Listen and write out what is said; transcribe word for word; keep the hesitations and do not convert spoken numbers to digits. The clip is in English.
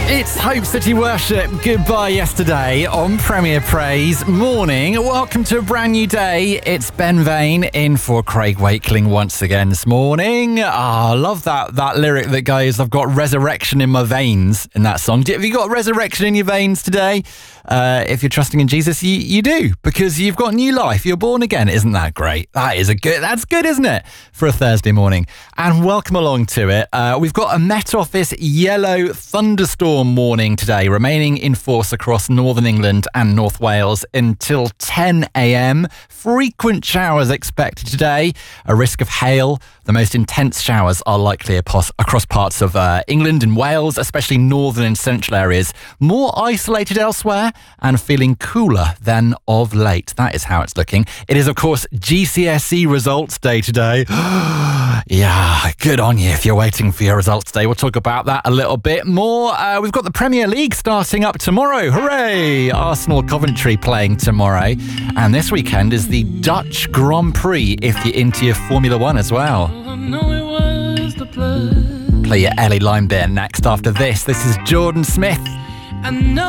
It's Hope City Worship. Goodbye yesterday on Premier Praise morning. Welcome to a brand new day. It's Ben Vane in for Craig Wakeling once again this morning. Ah, oh, I love that that lyric that goes, I've got resurrection in my veins in that song. Have you got resurrection in your veins today? Uh, if you're trusting in Jesus, you, you do, because you've got new life. You're born again. Isn't that great? That is a good, that's good, isn't it? For a Thursday morning. And welcome along to it. Uh, we've got a Met Office yellow thunderstorm warning today, remaining in force across northern England and North Wales until ten a.m. Frequent showers expected today. A risk of hail. The most intense showers are likely across parts of uh, England and Wales, especially northern and central areas. More isolated elsewhere and feeling cooler than of late. That is how it's looking. It is, of course, G C S E results day today. Yeah, good on you if you're waiting for your results today. We'll talk about that a little bit more. Uh, we've got the Premier League starting up tomorrow. Hooray! Arsenal Coventry playing tomorrow. And this weekend is the Dutch Grand Prix if you're into your Formula One as well. Play your Ellie Line bit next after this. This is Jordan Smith.